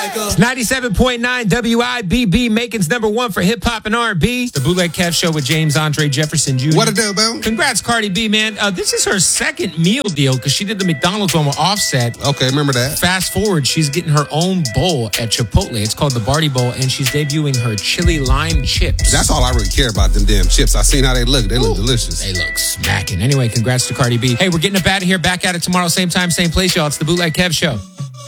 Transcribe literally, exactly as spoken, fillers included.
ninety-seven point nine W I B B, Macon's number one for hip hop and R and B. It's the Bootleg Kev Show with James Andre Jefferson Junior What a deal, Bill. Congrats, Cardi B, man. Uh, this is her second meal deal because she did the McDonald's one with Offset. Okay, remember that. Fast forward, she's getting her own bowl at Chipotle. It's called the Barty Bowl, and she's debuting her chili lime chips. That's all I really care about, them damn chips. I seen how they look. They look Ooh, delicious. They look smacking. Anyway, congrats to Cardi B. Hey, we're getting up out of here. Back at it tomorrow, same time, same place, y'all. It's the Bootleg Kev Show.